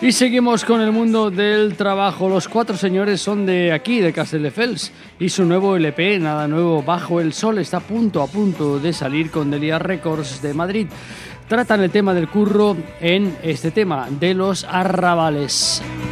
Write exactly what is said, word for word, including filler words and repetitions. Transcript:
Y seguimos con el mundo del trabajo. Los Cuatro Señores son de aquí, de Castelldefels, y su nuevo L P, Nada Nuevo Bajo el Sol, está a punto, a punto de salir con Delia Records de Madrid. Tratan el tema del curro en este tema de los arrabales.